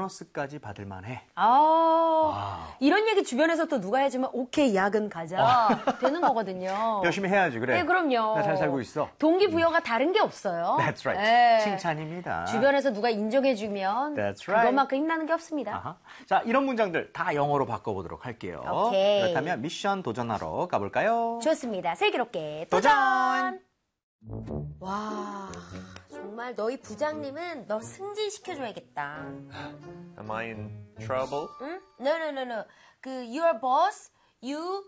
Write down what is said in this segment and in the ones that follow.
보너스까지 받을 만해. 이런 얘기 주변에서 또 누가 해주면 오케이 야근 가자 되는 거거든요. 열심히 해야지 그래. 네, 그럼요. 나 잘 살고 있어. 동기부여가 다른 게 없어요. That's right. 네. 칭찬입니다. 주변에서 누가 인정해주면 That's right. 그것만큼 힘나는 게 없습니다. 아하. 자, 이런 문장들 다 영어로 바꿔보도록 할게요. 오케이. 그렇다면 미션 도전하러 가볼까요? 좋습니다. 슬기롭게 도전! 와, 정말 너희 부장님은 너 승진시켜줘야겠다. Am I in trouble? 응? No. your boss, you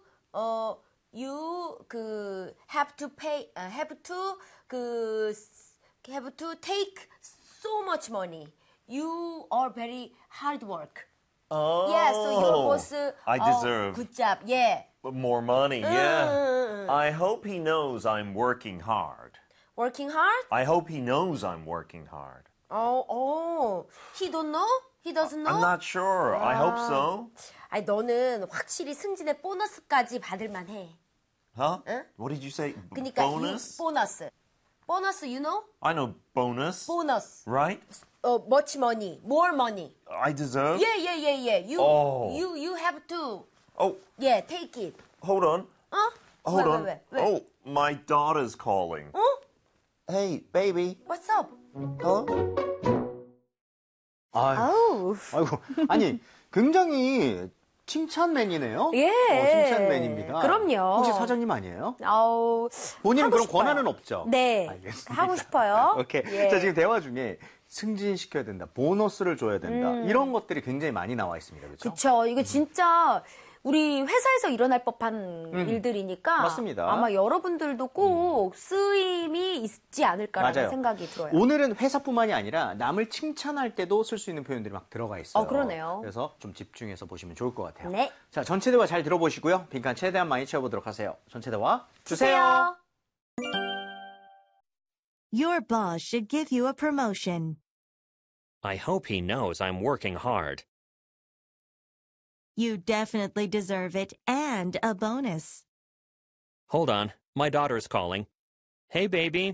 have to pay, have to take so much money. You are very hard work. Oh, Yeah, so your boss. I deserve Good job. Yeah. more money. Yeah. I hope he knows I'm working hard. Working hard? I hope he knows I'm working hard. He don't know? He doesn't know? I'm not sure. I hope so. 아니, 너는 확실히 승진의 보너스까지 받을 만해. Huh? What did you say? 그러니까 Bonus? 보너스. 보너스, you know? I know bonus. 보너스. Right? Much money, more money. I deserve? Yeah. You have to. Oh, Yeah, take it. hold on. Hold on. 왜? Oh, my daughter's calling. Hey, baby. What's up? 아이고, 아니, 굉장히 칭찬맨이네요. 예. 칭찬맨입니다. 그럼요. 혹시 사장님 아니에요? 본인은 하고 그런 싶어요. 권한은 없죠? 네. 알겠습니다. 하고 싶어요. 오케이. 예. 자, 지금 대화 중에 승진시켜야 된다, 보너스를 줘야 된다, 이런 것들이 굉장히 많이 나와 있습니다. 그렇죠? 그쵸. 이거 진짜 우리 회사에서 일어날 법한 일들이니까 맞습니다. 아마 여러분들도 꼭 쓰임이 있지 않을까라는 맞아요. 생각이 들어요. 오늘은 회사뿐만이 아니라 남을 칭찬할 때도 쓸 수 있는 표현들이 막 들어가 있어요. 그러네요. 그래서 좀 집중해서 보시면 좋을 것 같아요. 네. 자, 전체 대화 잘 들어보시고요. 빈칸 최대한 많이 채워보도록 하세요. 전체 대화 주세요. Your boss should give you a promotion. I hope he knows I'm working hard. You definitely deserve it and a bonus. Hold on, my daughter's calling. Hey, baby.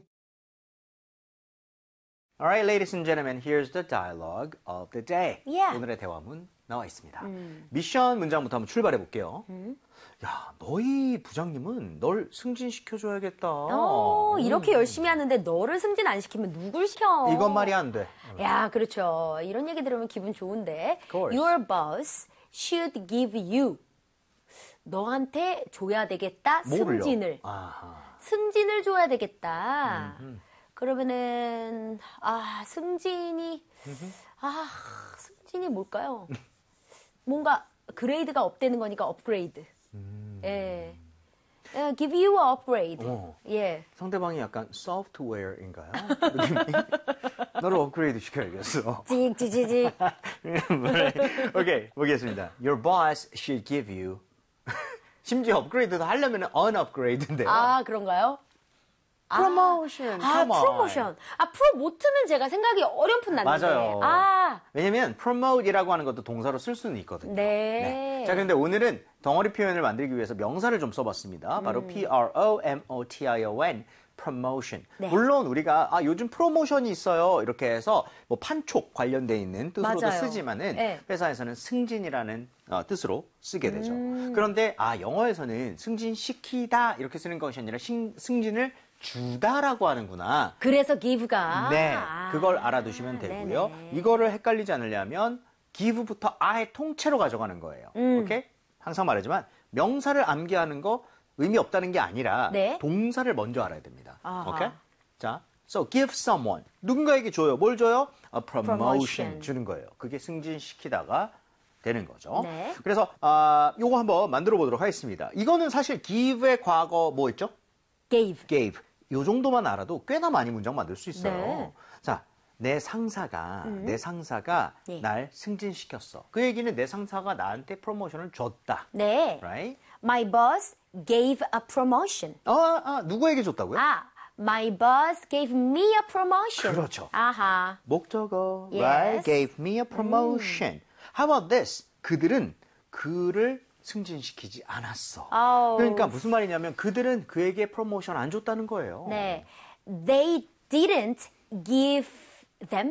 All right, ladies and gentlemen, here's the dialogue of the day. Yeah. 오늘의 대화문 나와 있습니다. 미션 문장부터 한번 출발해 볼게요. 야, 너희 부장님은 널 승진시켜줘야겠다. 이렇게 열심히 하는데 너를 승진 안 시키면 누굴 시켜? 이건 말이 안 돼. 야, 그렇죠. 이런 얘기 들으면 기분 좋은데. Of course. Your boss should give you. 너한테 줘야 되겠다. 뭐를요? 승진을. 아하. 승진을 줘야 되겠다. 그러면은 승진이 뭘까요? 뭔가 그레이드가 업되는 거니까 업그레이드. 예. Give you a upgrade. 예. 상대방이 약간 소프트웨어인가요? 너를 업그레이드 시켜야겠어. 찍찍찍찍. 오케이, 보겠습니다. Your boss should give you. 심지어 업그레이드도 하려면 unupgrade인데요. 그런가요? promotion. come on. 프로모션. 프로모트는 제가 생각이 어렴풋 났는데. 맞아요. 왜냐면 promote이라고 하는 것도 동사로 쓸 수는 있거든요. 네. 자, 그런데 오늘은 덩어리 표현을 만들기 위해서 명사를 좀 써봤습니다. 바로 promotion, promotion. 네. 물론 우리가 요즘 프로모션이 있어요. 이렇게 해서 뭐 판촉 관련돼 있는 뜻으로도 맞아요. 쓰지만은 네. 회사에서는 승진이라는 뜻으로 쓰게 되죠. 그런데 영어에서는 승진시키다 이렇게 쓰는 것이 아니라 승진을 주다라고 하는구나. 그래서 give가. 네, 그걸 알아두시면 되고요. 네네. 이거를 헷갈리지 않으려면 give부터 아예 통째로 가져가는 거예요. 오케이? 항상 말하지만 명사를 암기하는 거 의미 없다는 게 아니라 네. 동사를 먼저 알아야 됩니다. 아하. 오케이? 자, so give someone. 누군가에게 줘요. 뭘 줘요? A promotion. Promotion. 주는 거예요. 그게 승진시키다가 되는 거죠. 네. 그래서 요거 한번 만들어 보도록 하겠습니다. 이거는 사실 give의 과거 뭐 있죠? gave. 요 정도만 알아도 꽤나 많이 문장 만들 수 있어요. 네. 자, 내 상사가 네. 날 승진시켰어. 그 얘기는 내 상사가 나한테 프로모션을 줬다. 네. Right? My boss gave a promotion. 누구에게 줬다고요? My boss gave me a promotion. 그렇죠. 아하. 목적어, Yes. right? Gave me a promotion. How about this? 그들은 그를 승진시키지 않았어. 그러니까 무슨 말이냐면 그들은 그에게 프로모션 안 줬다는 거예요. 네. They didn't give them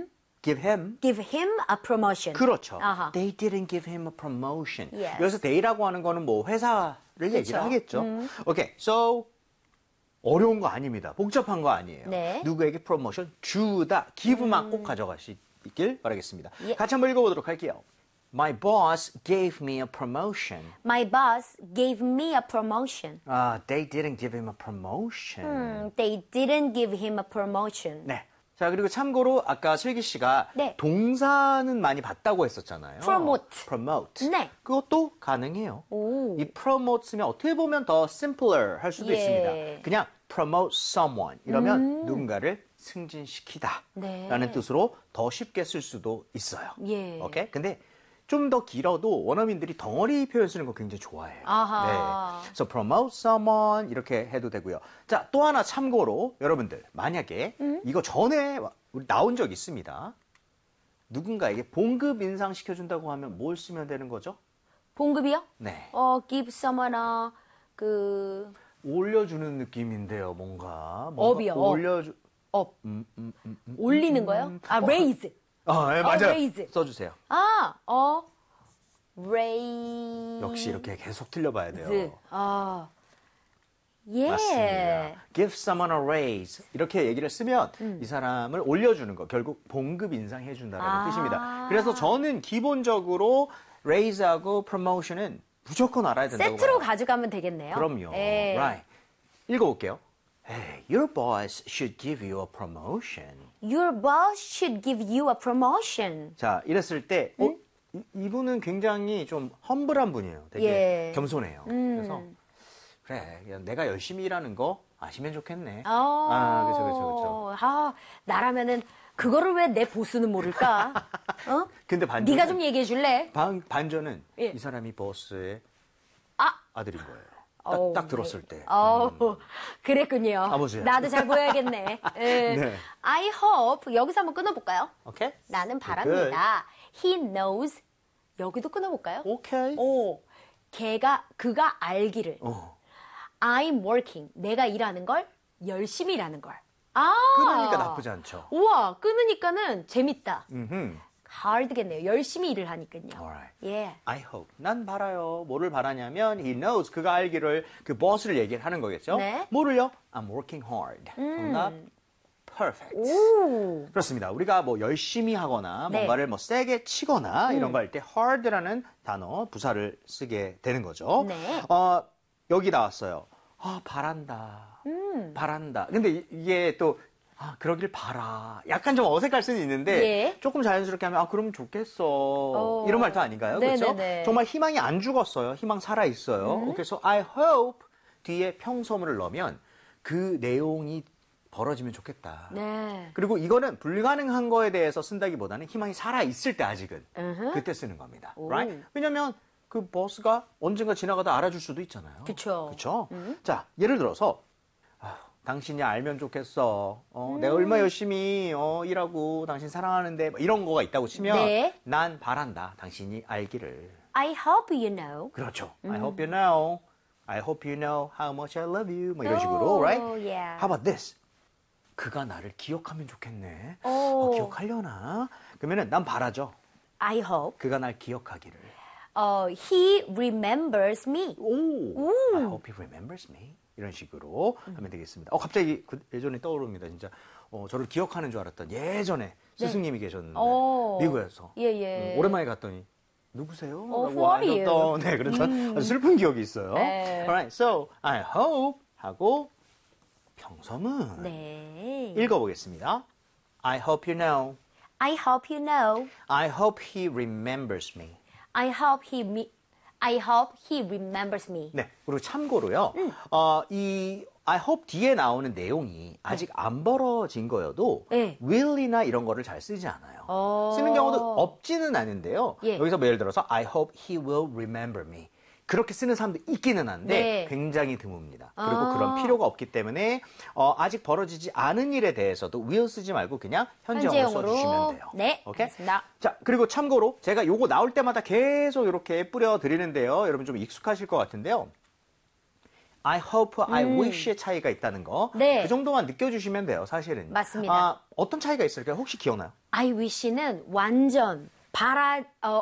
give him. a promotion. 그렇죠. 아하. They didn't give him a promotion. Yes. 여기서 they라고 하는 거는 뭐 회사를 얘기를 하겠죠. 오케이, so 어려운 거 아닙니다. 복잡한 거 아니에요. 네. 누구에게 프로모션 주다, give만 꼭 가져가시길 바라겠습니다. 예. 같이 한번 읽어보도록 할게요. My boss gave me a promotion. My boss gave me a promotion. They didn't give him a promotion. They didn't give him a promotion. 네. 자, 그리고 참고로 아까 슬기 씨가 네. 동사는 많이 봤다고 했었잖아요. Promote. 네. 그것도 가능해요. 오. 이 promote 쓰면 어떻게 보면 더 simpler 할 수도 예. 있습니다. 그냥 promote someone 이러면 누군가를 승진시키다 네. 라는 뜻으로 더 쉽게 쓸 수도 있어요. 예. 오케이? 근데 좀 더 길어도 원어민들이 덩어리 표현 쓰는 거 굉장히 좋아해요. 아하. 네. So promote someone 이렇게 해도 되고요. 자, 또 하나 참고로 여러분들 만약에 이거 전에 우리 나온 적 있습니다. 누군가에게 봉급 인상 시켜준다고 하면 뭘 쓰면 되는 거죠? 봉급이요? 네. give someone 올려주는 느낌인데요, 뭔가 업이요, 업. 올려주. 올리는 거요? raise. 네, 맞아요. raise. 써주세요. raise. 역시 이렇게 계속 틀려봐야 돼요. 예. 맞습니다. Give someone a raise 이렇게 얘기를 쓰면 이 사람을 올려주는 거, 결국 봉급 인상해준다는 뜻입니다. 그래서 저는 기본적으로 raise하고 promotion은 무조건 알아야 된다고 세트로 봐요. 가져가면 되겠네요. 그럼요. 예. Right. 읽어볼게요. Hey, your boss should give you a promotion. Your boss should give you a promotion. 자, 이랬을 때 이분은 굉장히 좀 험블한 분이에요. 되게 예. 겸손해요. 그래서 그래, 그냥 내가 열심히 일하는 거 아시면 좋겠네. 그렇죠. 나라면은 그거를 왜 내 보스는 모를까? 근데 반전은 네가 좀 얘기해 줄래? 반전은 예. 이 사람이 보스의 아들인 거예요. 딱 들었을 때. 그랬군요. 아버지야. 나도 잘 보여야겠네. 예. 네. I hope 여기서 한번 끊어볼까요? 오케이? 나는 바랍니다. He knows 여기도 끊어볼까요? 오케이. 그가 알기를. I'm working. 내가 일하는 걸 열심히 일하는 걸. 끊으니까 나쁘지 않죠. 우와, 끊으니까는 재밌다. 음흠. hard겠네요. 열심히 일을 하니까요. Alright. 예. I hope. 난 바라요. 뭐를 바라냐면 he knows. 그가 알기를 그 boss를 얘기를 하는 거겠죠. 네. 뭐를요? I'm working hard. 정답. Perfect. 오. 그렇습니다. 우리가 뭐 열심히 하거나 네. 뭔가를 뭐 세게 치거나 이런 거 할 때 hard라는 단어, 부사를 쓰게 되는 거죠. 네. 여기 나왔어요. 바란다. 바란다. 근데 이게 또 그러길 바라. 약간 좀 어색할 수는 있는데 예. 조금 자연스럽게 하면 그럼 좋겠어. 이런 말도 아닌가요? 그렇죠? 네네네. 정말 희망이 안 죽었어요. 희망 살아 있어요. 그래서 I hope 뒤에 평소문을 넣으면 그 내용이 벌어지면 좋겠다. 네. 그리고 이거는 불가능한 거에 대해서 쓴다기보다는 희망이 살아 있을 때 아직은 그때 쓰는 겁니다. Right? 왜냐면 그 버스가 언젠가 지나가다 알아줄 수도 있잖아요. 그쵸. 그쵸? 자, 예를 들어서 당신이 알면 좋겠어. 내가 얼마 열심히 일하고 당신 사랑하는데 뭐 이런 거가 있다고 치면 네. 난 바란다. 당신이 알기를. I hope you know. 그렇죠. I hope you know. I hope you know how much I love you. 뭐 이런 식으로, right? Yeah. How about this? 그가 나를 기억하면 좋겠네. 기억하려나? 그러면은 난 바라죠. I hope 그가 날 기억하기를. he remembers me. I hope he remembers me. 이런 식으로 하면 되겠습니다. 갑자기 예전에 떠오릅니다. 진짜 저를 기억하는 줄 알았던 예전에 스승님이 계셨는데 미국에서 예. 오랜만에 갔더니 누구세요? who are you? 네, 그래서 아주 슬픈 기억이 있어요. 네. Alright, so I hope 하고 평서문 네. 읽어보겠습니다. I hope you know. I hope you know. I hope he remembers me. I hope he remembers me. 네. 그리고 참고로요. 이 I hope 뒤에 나오는 내용이 아직 안 벌어진 거여도 네. will이나 이런 거를 잘 쓰지 않아요. 쓰는 경우도 없지는 않은데요. 예. 여기서 뭐 예를 들어서 I hope he will remember me. 그렇게 쓰는 사람도 있기는 한데 네. 굉장히 드뭅니다. 그리고 그런 필요가 없기 때문에 아직 벌어지지 않은 일에 대해서도 will 쓰지 말고 그냥 현재형으로 써주시면 돼요. 네, 오케이? 알겠습니다. 자, 그리고 참고로 제가 요거 나올 때마다 계속 이렇게 뿌려 드리는데요. 여러분 좀 익숙하실 것 같은데요. I hope, I wish의 차이가 있다는 거. 네. 그 정도만 느껴주시면 돼요, 사실은. 맞습니다. 어떤 차이가 있을까요? 혹시 기억나요? I wish는 완전